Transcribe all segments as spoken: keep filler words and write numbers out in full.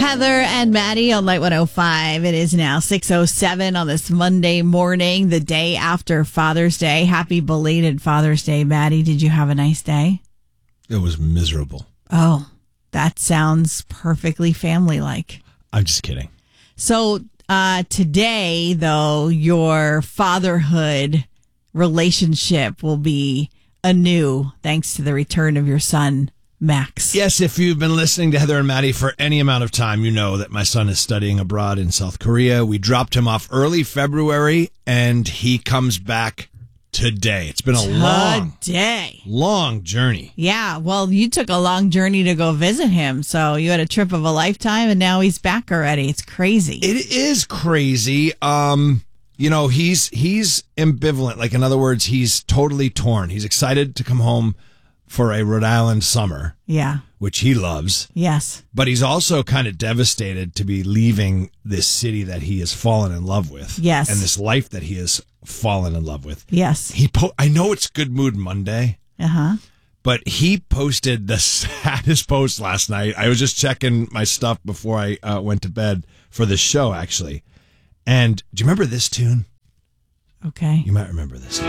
Heather and Maddie on Light one oh five. It is now six oh seven on this Monday morning, the day after Father's Day. Happy belated Father's Day, Maddie. Did you have a nice day? It was miserable. Oh, that sounds perfectly family-like. I'm just kidding. So uh, today, though, your fatherhood relationship will be anew thanks to the return of your son, Max. Yes, if you've been listening to Heather and Maddie for any amount of time, you know that my son is studying abroad in South Korea. We dropped him off early February, and he comes back today. It's been a long, Today. long journey. Yeah, well, you took a long journey to go visit him, so you had a trip of a lifetime, and now he's back already. It's crazy. It is crazy. Um, you know, he's he's ambivalent. Like, in other words, he's totally torn. He's excited to come home for a Rhode Island summer, Yeah. which he loves. Yes. But he's also kind of devastated to be leaving this city that he has fallen in love with. Yes. And this life that he has fallen in love with. Yes. He po- I know it's Good Mood Monday, Uh-huh. but he posted the saddest post last night. I was just checking my stuff before I uh, went to bed for the show, actually. And do you remember this tune? Okay. You might remember this.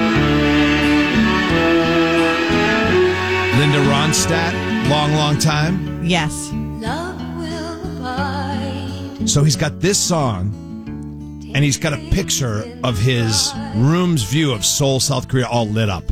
Linda Ronstadt, Long, Long Time. Yes. So he's got this song, and he's got a picture of his room's view of Seoul, South Korea, all lit up.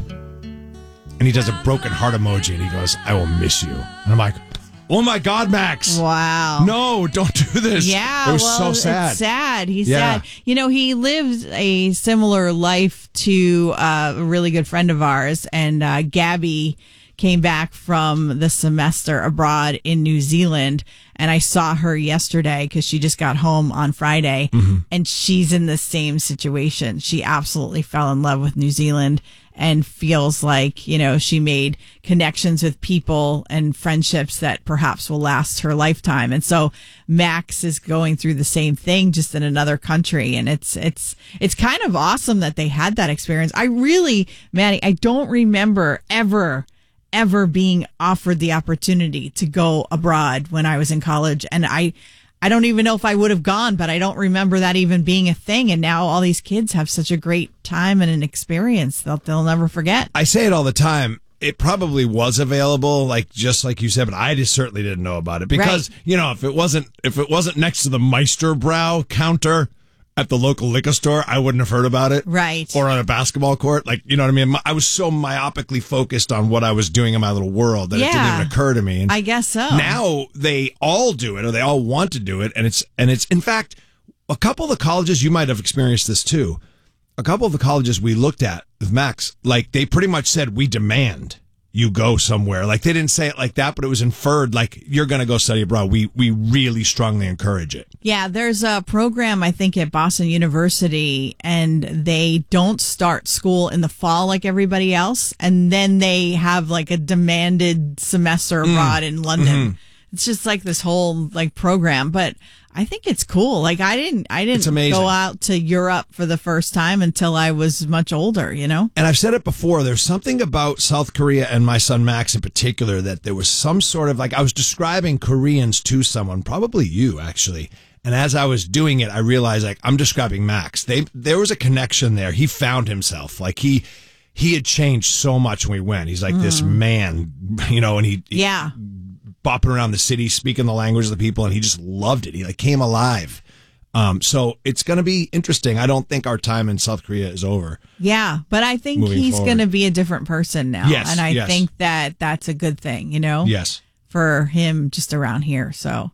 And he does a broken heart emoji, and he goes, "I will miss you." And I'm like, oh my God, Max. Wow. No, don't do this. Yeah, it was well, so sad. It's sad. He's Yeah. sad. You know, he lives a similar life to uh, a really good friend of ours, and uh, Gabby came back from the semester abroad in New Zealand, and I saw her yesterday because she just got home on Friday, Mm-hmm. and she's in the same situation. She absolutely fell in love with New Zealand and feels like, you know, she made connections with people and friendships that perhaps will last her lifetime. And so Max is going through the same thing, just in another country. And it's, it's, it's kind of awesome that they had that experience. I really, Maddie, I don't remember ever ever being offered the opportunity to go abroad when I was in college. And I, I don't even know if I would have gone, but I don't remember that even being a thing. And now all these kids have such a great time and an experience that they'll never forget. I say it all the time. It probably was available, like just like you said, but I just certainly didn't know about it because, Right. you know, if it wasn't if it wasn't next to the Meisterbrow counter at the local liquor store, I wouldn't have heard about it. Right. Or on a basketball court. Like, you know what I mean? I was so myopically focused on what I was doing in my little world that it didn't Yeah. even occur to me. And I guess so. now they all do it, or they all want to do it. And it's, and it's, in fact, a couple of the colleges, you might have experienced this too. A couple of the colleges we looked at with Max, like they pretty much said, we demand you go somewhere. Like they didn't say it like that, but it was inferred like you're going to go study abroad. We, we really strongly encourage it. Yeah, there's a program, I think, at Boston University, and they don't start school in the fall like everybody else. And then they have like a demanded semester abroad in London. Mm-hmm. It's just like this whole like program, but I think it's cool. Like I didn't, I It's didn't amazing. go out to Europe for the first time until I was much older, you know? And I've said it before, there's something about South Korea and my son Max in particular that there was some sort of, like, I was describing Koreans to someone, probably you actually. And as I was doing it, I realized, like, I'm describing Max. They, there was a connection there. He found himself. Like, he, he had changed so much when we went. He's like this man, you know, and he, he Yeah. bopping around the city, speaking the language of the people, and he just loved it. He like came alive. Um, so it's going to be interesting. I don't think our time in South Korea is over. Yeah, but I think Moving he's forward. going to be a different person now. Yes, and I yes. think that that's a good thing, you know? Yes. For him just around here. So,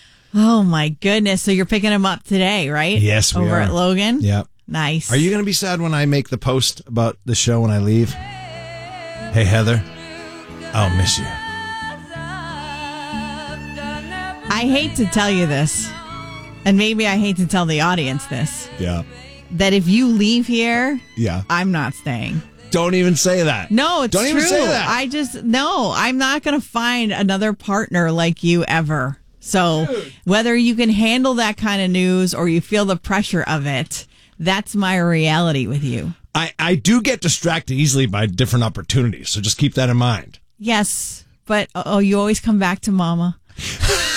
oh my goodness. So you're picking him up today, right? Yes, we Over are. at Logan? Yeah. Nice. Are you going to be sad when I make the post about the show when I leave? Hey, Heather, I'll miss you. I hate to tell you this, and maybe I hate to tell the audience this, Yeah. that if you leave here, Yeah. I'm not staying. Don't even say that. No, it's Don't true. even say that. I just, no, I'm not going to find another partner like you ever. So Dude. whether you can handle that kind of news or you feel the pressure of it, that's my reality with you. I, I do get distracted easily by different opportunities, so just keep that in mind. Yes, but oh, you always come back to mama.